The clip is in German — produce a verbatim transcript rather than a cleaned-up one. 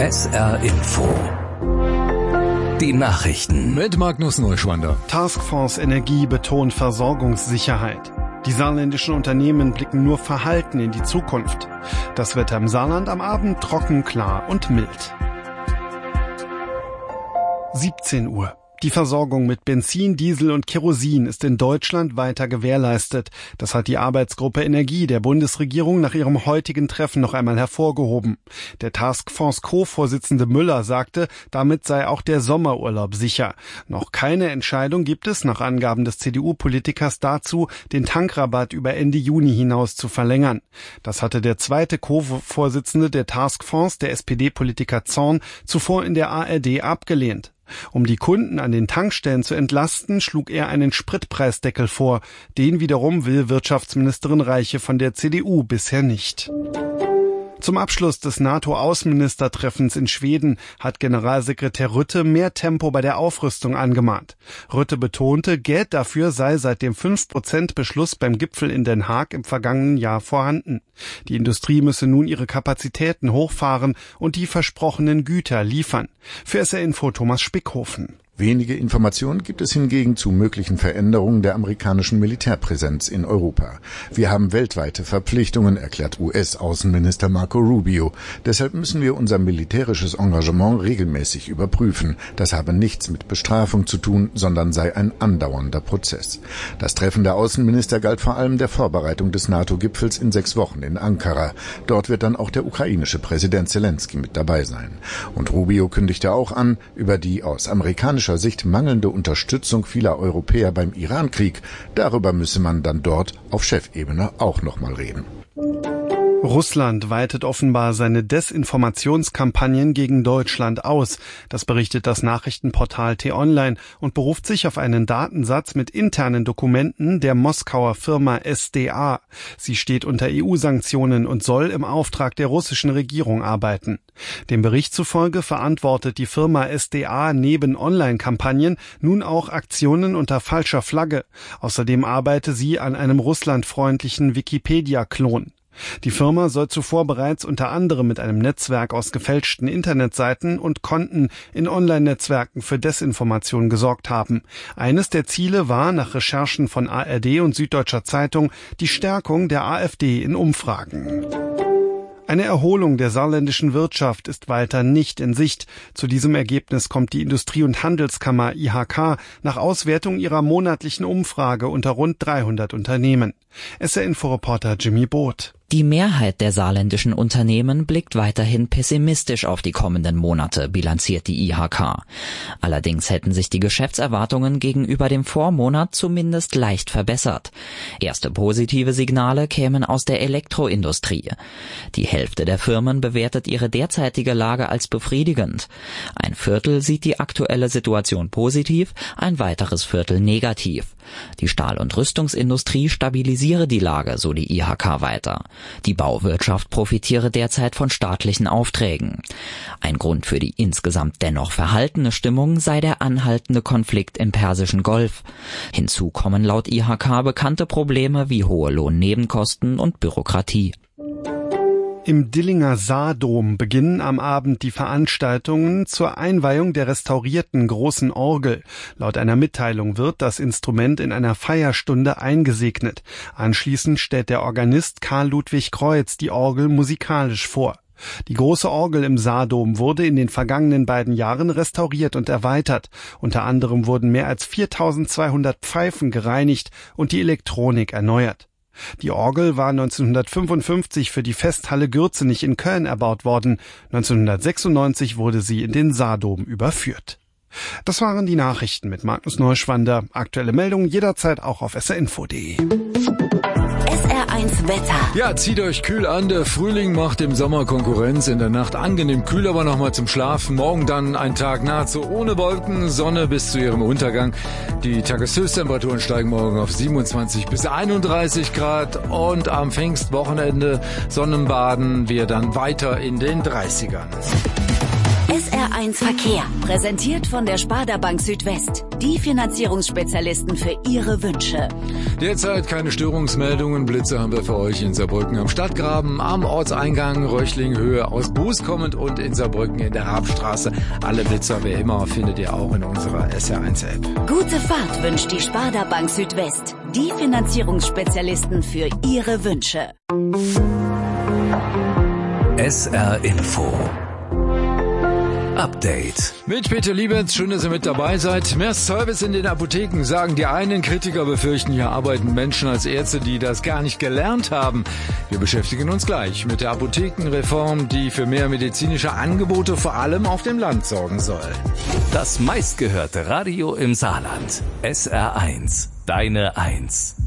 S R Info. Die Nachrichten mit Magnus Neuschwander. Taskforce Energie betont Versorgungssicherheit. Die saarländischen Unternehmen blicken nur verhalten in die Zukunft. Das Wetter im Saarland am Abend trocken, klar und mild. siebzehn Uhr. Die Versorgung mit Benzin, Diesel und Kerosin ist in Deutschland weiter gewährleistet. Das hat die Arbeitsgruppe Energie der Bundesregierung nach ihrem heutigen Treffen noch einmal hervorgehoben. Der Taskforce-Co-Vorsitzende Müller sagte, damit sei auch der Sommerurlaub sicher. Noch keine Entscheidung gibt es, nach Angaben des C D U-Politikers, dazu, den Tankrabatt über Ende Juni hinaus zu verlängern. Das hatte der zweite Co-Vorsitzende der Taskforce, der S P D-Politiker Zorn, zuvor in der A R D abgelehnt. Um die Kunden an den Tankstellen zu entlasten, schlug er einen Spritpreisdeckel vor. Den wiederum will Wirtschaftsministerin Reiche von der C D U bisher nicht. Zum Abschluss des NATO-Außenministertreffens in Schweden hat Generalsekretär Rutte mehr Tempo bei der Aufrüstung angemahnt. Rutte betonte, Geld dafür sei seit dem fünf Prozent Beschluss beim Gipfel in Den Haag im vergangenen Jahr vorhanden. Die Industrie müsse nun ihre Kapazitäten hochfahren und die versprochenen Güter liefern. Für S R Info Thomas Spickhofen. Wenige Informationen gibt es hingegen zu möglichen Veränderungen der amerikanischen Militärpräsenz in Europa. Wir haben weltweite Verpflichtungen, erklärt U S-Außenminister Marco Rubio. Deshalb müssen wir unser militärisches Engagement regelmäßig überprüfen. Das habe nichts mit Bestrafung zu tun, sondern sei ein andauernder Prozess. Das Treffen der Außenminister galt vor allem der Vorbereitung des NATO-Gipfels in sechs Wochen in Ankara. Dort wird dann auch der ukrainische Präsident Zelensky mit dabei sein. Und Rubio kündigte auch an, über die aus amerikanischer Sicht mangelnde Unterstützung vieler Europäer beim Iran-Krieg, darüber müsse man dann dort auf Chefebene auch noch mal reden. Russland weitet offenbar seine Desinformationskampagnen gegen Deutschland aus. Das berichtet das Nachrichtenportal T-Online und beruft sich auf einen Datensatz mit internen Dokumenten der Moskauer Firma S D A. Sie steht unter E U-Sanktionen und soll im Auftrag der russischen Regierung arbeiten. Dem Bericht zufolge verantwortet die Firma S D A neben Online-Kampagnen nun auch Aktionen unter falscher Flagge. Außerdem arbeite sie an einem russlandfreundlichen Wikipedia-Klon. Die Firma soll zuvor bereits unter anderem mit einem Netzwerk aus gefälschten Internetseiten und Konten in Online-Netzwerken für Desinformation gesorgt haben. Eines der Ziele war, nach Recherchen von A R D und Süddeutscher Zeitung, die Stärkung der AfD in Umfragen. Eine Erholung der saarländischen Wirtschaft ist weiter nicht in Sicht. Zu diesem Ergebnis kommt die Industrie- und Handelskammer I H K nach Auswertung ihrer monatlichen Umfrage unter rund dreihundert Unternehmen. S R Info-Reporter Jimmy Both. Die Mehrheit der saarländischen Unternehmen blickt weiterhin pessimistisch auf die kommenden Monate, bilanziert die I H K. Allerdings hätten sich die Geschäftserwartungen gegenüber dem Vormonat zumindest leicht verbessert. Erste positive Signale kämen aus der Elektroindustrie. Die Hälfte der Firmen bewertet ihre derzeitige Lage als befriedigend. Ein Viertel sieht die aktuelle Situation positiv, ein weiteres Viertel negativ. Die Stahl- und Rüstungsindustrie stabilisiere die Lage, so die I H K weiter. Die Bauwirtschaft profitiere derzeit von staatlichen Aufträgen. Ein Grund für die insgesamt dennoch verhaltene Stimmung sei der anhaltende Konflikt im Persischen Golf. Hinzu kommen laut I H K bekannte Probleme wie hohe Lohnnebenkosten und Bürokratie. Im Dillinger Saardom beginnen am Abend die Veranstaltungen zur Einweihung der restaurierten großen Orgel. Laut einer Mitteilung wird das Instrument in einer Feierstunde eingesegnet. Anschließend stellt der Organist Karl Ludwig Kreuz die Orgel musikalisch vor. Die große Orgel im Saardom wurde in den vergangenen beiden Jahren restauriert und erweitert. Unter anderem wurden mehr als viertausendzweihundert Pfeifen gereinigt und die Elektronik erneuert. Die Orgel war neunzehnhundertfünfundfünfzig für die Festhalle Gürzenich in Köln erbaut worden. neunzehnhundertsechsundneunzig wurde sie in den Saardom überführt. Das waren die Nachrichten mit Magnus Neuschwander. Aktuelle Meldungen jederzeit auch auf S R info punkt de. S R eins Wetter. Ja, zieht euch kühl an. Der Frühling macht dem Sommer Konkurrenz. In der Nacht angenehm kühl, aber nochmal zum Schlafen. Morgen dann ein Tag nahezu ohne Wolken. Sonne bis zu ihrem Untergang. Die Tageshöchsttemperaturen steigen morgen auf siebenundzwanzig bis einunddreißig Grad. Und am Pfingstwochenende Sonnenbaden wir dann weiter in den dreißigern. S R eins Verkehr. Präsentiert von der Sparda Bank Südwest. Die Finanzierungsspezialisten für Ihre Wünsche. Derzeit keine Störungsmeldungen. Blitze haben wir für euch in Saarbrücken am Stadtgraben, am Ortseingang Röchlinghöhe aus Buß kommend und in Saarbrücken in der Rabstraße. Alle Blitzer wie immer findet ihr auch in unserer S R eins App. Gute Fahrt wünscht die Sparda Bank Südwest. Die Finanzierungsspezialisten für Ihre Wünsche. S R Info Update. Mit Peter Liebert, schön, dass ihr mit dabei seid. Mehr Service in den Apotheken, sagen die einen. Kritiker befürchten, hier arbeiten Menschen als Ärzte, die das gar nicht gelernt haben. Wir beschäftigen uns gleich mit der Apothekenreform, die für mehr medizinische Angebote vor allem auf dem Land sorgen soll. Das meistgehörte Radio im Saarland. S R eins. Deine Eins.